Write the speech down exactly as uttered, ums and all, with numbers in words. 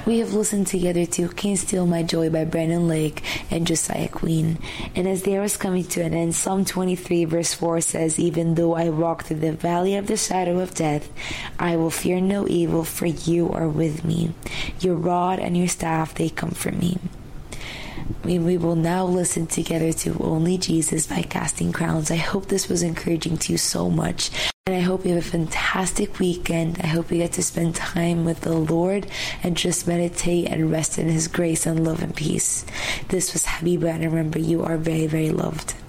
We have listened together to Can't Steal My Joy by Brandon Lake and Josiah Queen. And as the year was coming to an end, Psalm twenty-three verse four says, "Even though I walk through the valley of the shadow of death, I will fear no evil, for you are with me. Your rod and your staff, they comfort me." We, we will now listen together to Only Jesus by Casting Crowns. I hope this was encouraging to you so much. And I hope you have a fantastic weekend. I hope you get to spend time with the Lord and just meditate and rest in His grace and love and peace. This was Habiba, and remember, you are very, very loved.